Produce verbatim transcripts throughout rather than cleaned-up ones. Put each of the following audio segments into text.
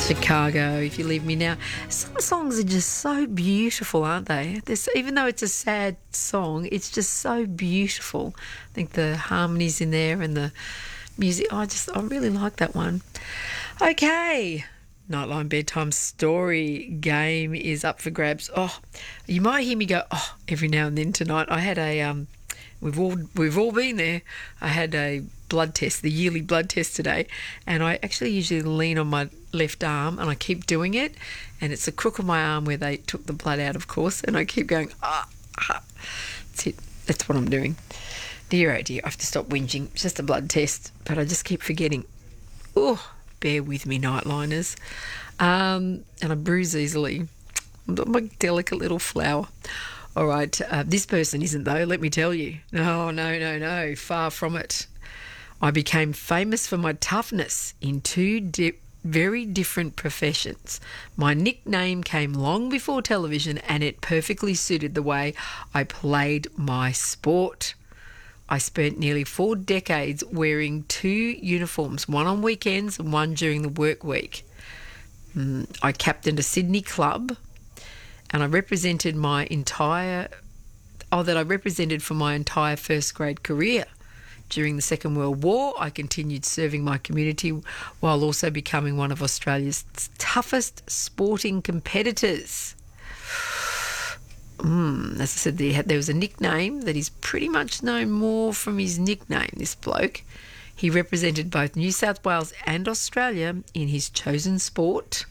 Chicago, If You Leave Me Now. Some songs are just so beautiful, aren't they? There's, even though it's a sad song, it's just so beautiful. I think the harmonies in there and the music, I just, I really like that one. Okay, Nightline Bedtime Story game is up for grabs. Oh, you might hear me go, oh, every now and then tonight. I had a, um, we've all, we've all been there. I had a blood test, the yearly blood test today, and I actually usually lean on my left arm and I keep doing it, and it's the crook of my arm where they took the blood out, of course, and I keep going, ah, ah. That's it. That's what I'm doing. Dear, oh dear, I have to stop whinging. It's just a blood test, but I just keep forgetting. Oh, bear with me, Nightliners. Um, and I bruise easily. I'm a delicate little flower. All right, uh, this person isn't, though, let me tell you. No, no, no, no, far from it. I became famous for my toughness in two di- very different professions. My nickname came long before television, and it perfectly suited the way I played my sport. I spent nearly four decades wearing two uniforms, one on weekends and one during the work week. Mm, I captained a Sydney club, and I represented my entire, oh, that I represented for my entire first grade career. During the Second World War, I continued serving my community while also becoming one of Australia's toughest sporting competitors. Mm, as I said, there, there was a nickname that he's pretty much known more from his nickname, this bloke. He represented both New South Wales and Australia in his chosen sport.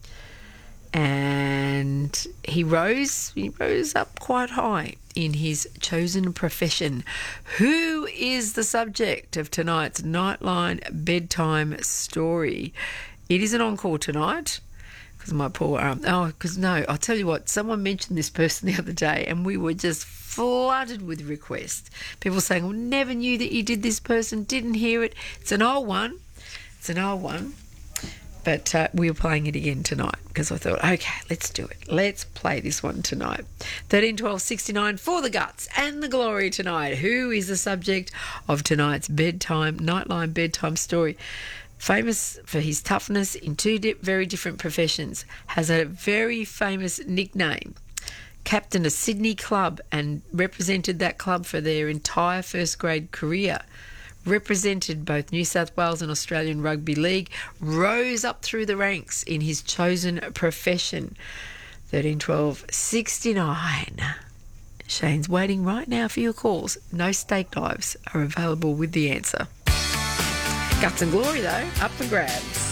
And he rose, he rose up quite high in his chosen profession. Who is the subject of tonight's Nightline Bedtime Story? It is an encore tonight, because my poor arm, oh, because no, I'll tell you what, someone mentioned this person the other day and we were just flooded with requests. People saying, well, never knew that you did this person, didn't hear it. It's an old one. It's an old one. But uh, we were playing it again tonight because I thought, okay, let's do it. Let's play this one tonight. thirteen twelve sixty-nine for the guts and the glory tonight. Who is the subject of tonight's bedtime, Nightline Bedtime Story? Famous for his toughness in two di- very different professions, has a very famous nickname, captained a Sydney club and represented that club for their entire first grade career, represented both New South Wales and Australian Rugby League, rose up through the ranks in his chosen profession. thirteen twelve sixty-nine. Shane's waiting right now for your calls. No steak knives are available with the answer. Guts and glory, though, up for grabs.